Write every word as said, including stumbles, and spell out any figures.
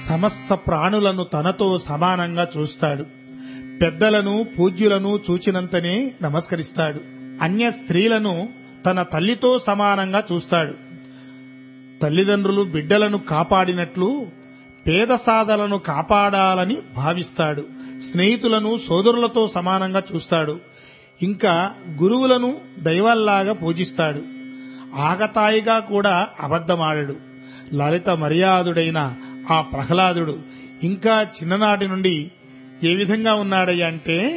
సమస్త ప్రాణులను తనతో సమానంగా చూస్తాడు. పెద్దలను పూజ్యులను చూచినంతనే నమస్కరిస్తాడు. అన్య స్త్రీలను తన తల్లితో సమానంగా చూస్తాడు. తల్లిదండ్రులు బిడ్డలను కాపాడినట్లు పేద సాధలను కాపాడాలని భావిస్తాడు. స్నేహితులను సోదరులతో సమానంగా చూస్తాడు. ఇంకా గురువులను దైవాల్లాగా పూజిస్తాడు. ఆగతాయిగా కూడా అబద్ధమాడడు. లలిత మర్యాదుడైన ఆ ప్రహ్లాదుడు ఇంకా చిన్ననాటి నుండి ఏ విధంగా ఉన్నాడయ్య అంటే